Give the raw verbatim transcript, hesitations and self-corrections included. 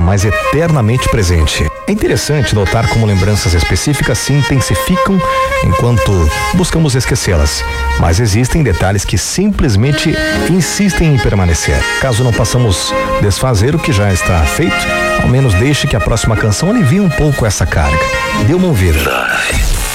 mas eternamente presente. É interessante notar como lembranças específicas se intensificam enquanto buscamos esquecê-las, mas existem detalhes que simplesmente insistem em permanecer. Caso não possamos desfazer o que já está feito, ao menos deixe que a próxima canção alivie um pouco essa carga. Dê uma ouvida.